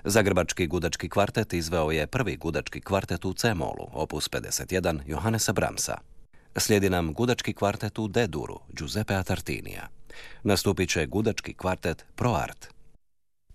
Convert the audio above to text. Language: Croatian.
Zagrebački gudački kvartet izveo je prvi gudački kvartet u C-molu, opus 51 Johannesa Brahmsa. Slijedi nam gudački kvartet u D-duru Giuseppea Tartinija. Nastupit će gudački kvartet Pro Art.